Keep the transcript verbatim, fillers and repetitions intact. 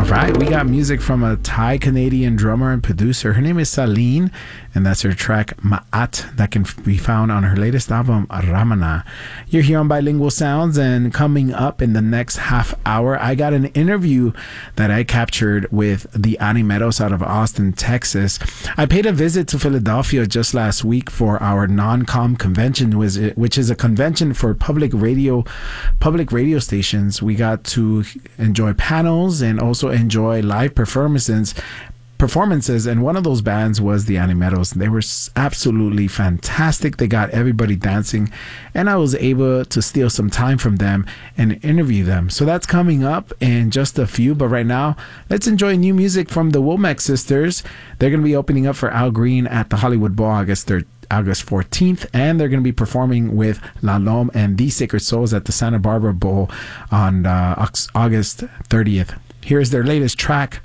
right, we got music from a Thai-Canadian drummer and producer. Her name is Saleen, and that's her track Ma'at that can be found on her latest album, Ramana. You're here on Bilingual Sounds, and coming up in the next half hour, I got an interview that I captured with the Animeros out of Austin, Texas. I paid a visit to Philadelphia just last week for our non-com convention, which is a convention for public radio, public radio stations. We got to enjoy panels and also enjoy live performances performances and one of those bands was the Animeros. They were absolutely fantastic. They got everybody dancing, and I was able to steal some time from them and interview them. So that's coming up in just a few, but right now let's enjoy new music from the Womack Sisters. They're going to be opening up for Al Green at the Hollywood Bowl August third August fourteenth, and they're going to be performing with La Lome and The Sacred Souls at the Santa Barbara Bowl on uh, August thirtieth. Here's their latest track,